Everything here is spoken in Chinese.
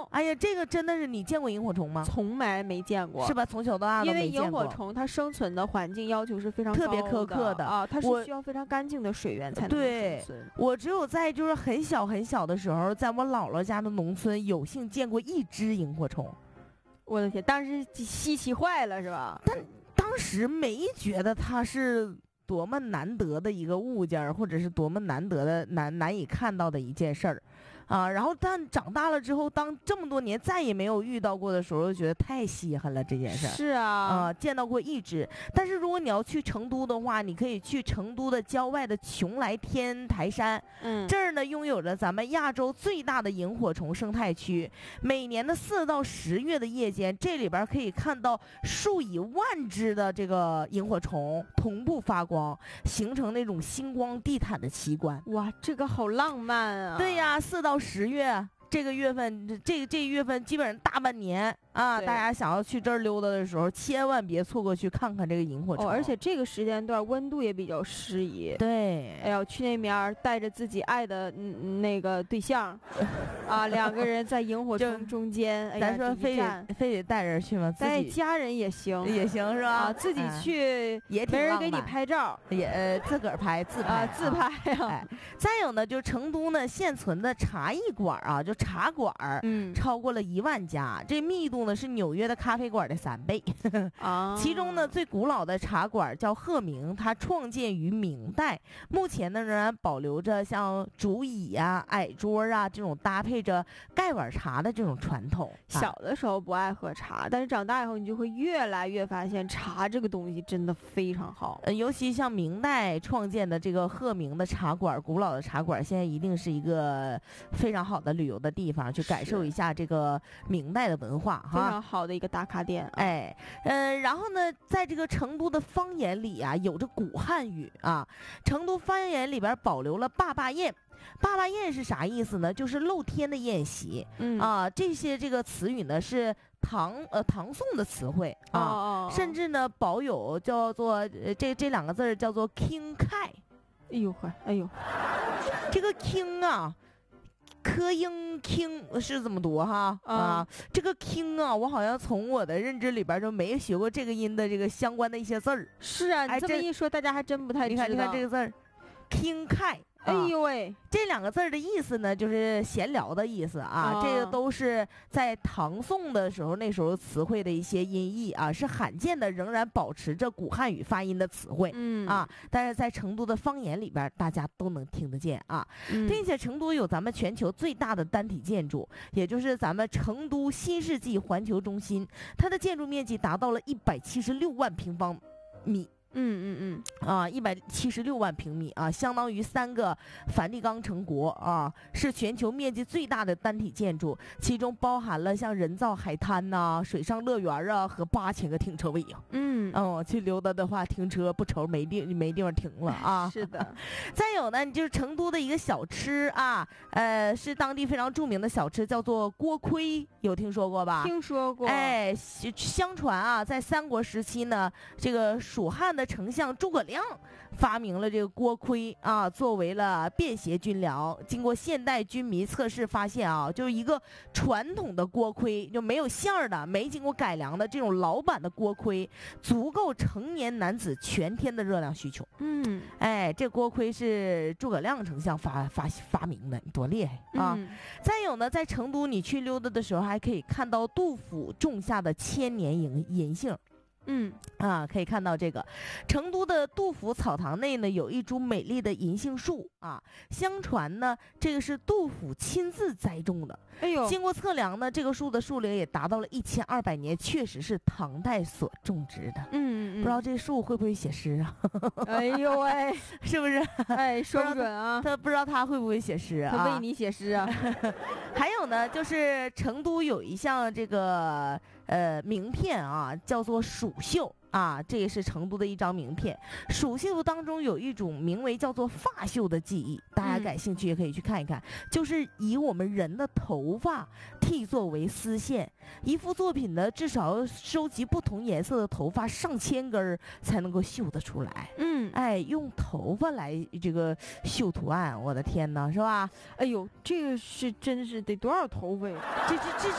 哎呀，这个真的是你见过萤火虫吗？ 从来没见过， 是吧？从小到大都没见过。 因为萤火虫它生存的环境要求是非常高的， 特别苛刻的啊，它是需要非常干净的水源才能生存。 我只有在就是很小很小的时候，在我姥姥家的农村有幸见过一只萤火虫。 我的天，当时稀奇坏了是吧？ 但当时没觉得它是多么难得的一个物件，或者是多么难得的难以看到的一件事儿。然后但长大了之后，当这么多年再也没有遇到过的时候，就觉得太稀罕了这件事儿。 是啊， 见到过一只，但是如果你要去成都的话，你可以去成都的郊外的邛崃天台山，这儿呢拥有着咱们亚洲最大的萤火虫生态区。每年的4到10月的夜间，这里边可以看到数以万只的这个萤火虫同步发光，形成那种星光地毯的奇观。 哇，这个好浪漫啊！ 对呀，4到10月这个月份，这月份基本上大半年啊，大家想要去这儿溜达的时候，千万别错过去看看这个萤火虫。 而且这个时间段温度也比较适宜。 对， 哎呀，去那边带着自己爱的那个对象，啊，2个人在萤火虫中间。 咱说非得带人去吗？ 带家人也行， 也行是吧？ 啊，自己去也挺没人给你拍照， 也自个儿拍自拍自拍啊。 再有呢，就成都呢现存的茶艺馆啊，就茶馆，超过了1万家，这密度呢是纽约的咖啡馆的3倍。其中呢最古老的茶馆叫鹤鸣，它创建于明代，目前呢仍然保留着像竹椅啊、矮桌啊这种搭配着盖碗茶的这种传统。 小的时候不爱喝茶，但是长大以后你就会越来越发现茶这个东西真的非常好。 尤其像明代创建的这个鹤鸣的茶馆，古老的茶馆，现在一定是一个非常好的旅游的地方，去感受一下这个明代的文化哈， 非常好的一个打卡点。 然后呢，在这个成都的方言里啊，有着古汉语啊，成都方言里边保留了坝坝宴。坝坝宴是啥意思呢？就是露天的宴席。这些这个词语呢是唐宋的词汇啊，甚至呢保有叫做这2个字叫做 king 开。 哎呦呵，哎呦， 这个 king 啊。科英 king 是这么读哈这个 king 啊，我好像从我的认知里边就没学过这个音的这个相关的一些字儿。 是啊，你这么一说，大家还真不太知道。 你看这个字儿 king 开。 哎呦喂， 这2个字的意思呢，就是闲聊的意思啊。这个都是在唐宋的时候，那时候词汇的一些音译啊，是罕见的，仍然保持着古汉语发音的词汇。但是在成都的方言里边，大家都能听得见啊。并且成都有咱们全球最大的单体建筑，也就是咱们成都新世纪环球中心，它的建筑面积达到了176万平方米。176万平米啊，相当于3个梵蒂冈城国啊，是全球面积最大的单体建筑，其中包含了像人造海滩呐、水上乐园啊和8000个停车位啊。去溜达的话，停车不愁没地方停了啊。 是的。 再有呢，就是成都的一个小吃啊，是当地非常著名的小吃，叫做锅盔，有听说过吧？ 听说过。 相传啊，在3国时期呢，这个蜀汉的丞相诸葛亮发明了这个锅盔啊，作为了便携军粮。经过现代军迷测试发现啊，就是一个传统的锅盔，就没有馅儿的、没经过改良的这种老版的锅盔，足够成年男子全天的热量需求。这锅盔是诸葛亮丞相发明的，多厉害啊！再有呢，在成都你去溜达的时候，还可以看到杜甫种下的千年银杏。可以看到这个成都的杜甫草堂内呢，有一株美丽的银杏树啊。相传呢，这个是杜甫亲自栽种的。经过测量呢，这个树的树龄也达到了1200年，确实是唐代所种植的。不知道这树会不会写诗啊？ 哎呦喂， 是不是？ 说不准啊。 他不知道他会不会写诗啊？ 他为你写诗啊。 还有呢，就是成都有一项这个名片啊，叫做蜀绣啊，这也是成都的一张名片。蜀绣当中有一种名为叫做发绣的技艺，大家感兴趣也可以去看一看，就是以我们人的头发剃作为丝线，一幅作品呢至少要收集不同颜色的头发上千根才能够绣得出来。用头发来这个绣图案，我的天哪，是吧？ 哎呦，这个是真是得多少头发呀？ 这